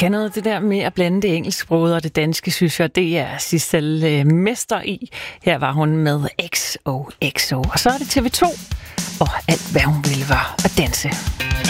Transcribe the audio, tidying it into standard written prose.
kan noget det der med at blande det engelsksprogede og det danske, synes jeg, det er Sissel mester i. Her var hun med XOXO. Og så er det TV2, og alt hvad hun ville var at danse.